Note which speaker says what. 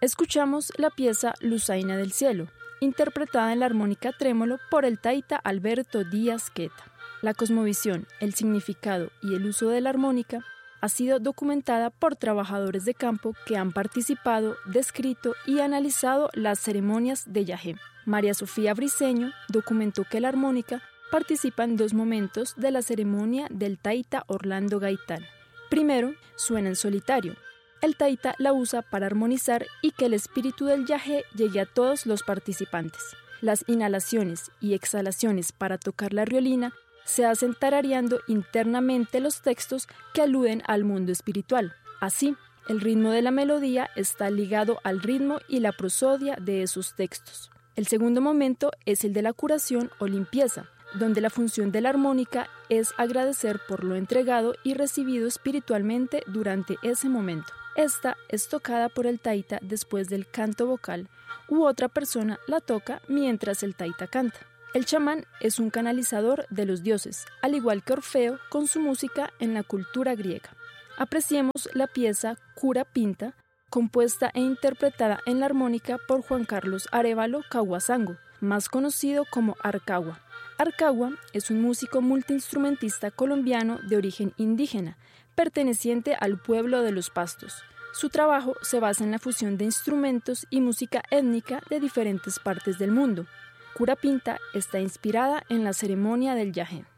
Speaker 1: Escuchamos la pieza Luzaina del Cielo, interpretada en la armónica trémolo por el taita Alberto Díaz Queta. La cosmovisión, el significado y el uso de la armónica ha sido documentada por trabajadores de campo que han participado, descrito y analizado las ceremonias de Yahé. María Sofía Briceño documentó que la armónica participa en 2 momentos de la ceremonia del taita Orlando Gaitán. Primero, suena en solitario. El taita la usa para armonizar y que el espíritu del Yahé llegue a todos los participantes. Las inhalaciones y exhalaciones para tocar la riolina se hacen tarareando internamente los textos que aluden al mundo espiritual. Así, el ritmo de la melodía está ligado al ritmo y la prosodia de esos textos. El segundo momento es el de la curación o limpieza, donde la función de la armónica es agradecer por lo entregado y recibido espiritualmente durante ese momento. Esta es tocada por el taita después del canto vocal u otra persona la toca mientras el taita canta. El chamán es un canalizador de los dioses, al igual que Orfeo con su música en la cultura griega. Apreciemos la pieza Cura Pinta, compuesta e interpretada en la armónica por Juan Carlos Arévalo Caguasango, más conocido como Arcagua. Arcagua es un músico multiinstrumentista colombiano de origen indígena, perteneciente al pueblo de los Pastos. Su trabajo se basa en la fusión de instrumentos y música étnica de diferentes partes del mundo. Cura Pinta está inspirada en la ceremonia del Yahé.